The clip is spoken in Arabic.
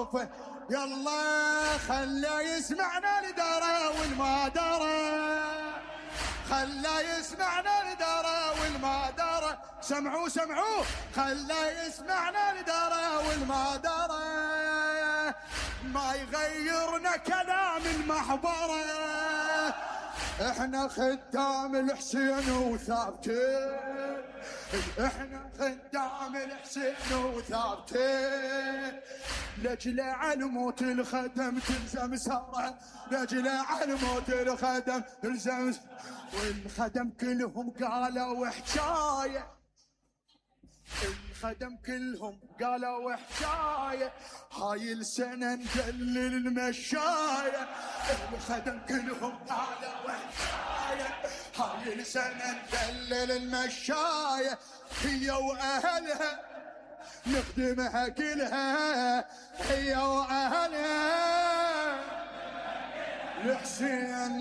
نشوفه. يلا خلى يسمعنا الدرى والما درى، خلى يسمعنا الدرى والما درى. سمعوا سمعوا، خلى يسمعنا الدرى والما درى. ما يغيرنا كلام المحبرة، احنا خدام الحسين وثابتين، احنا خدام الحسين وثابتين. لجل علموت الخدم تلزم سهرة، لجل علموت الخدم تلزم. والخدم كلهم قالوا حكاية، الخدم كلهم قالوا حكاية. هاي السنة ندلل المشاية، الخدم كلهم قالوا حكاية. هاي السنة ندلل المشاية. هي وأهلها نخدمها كلها، هي وأهلها الحسين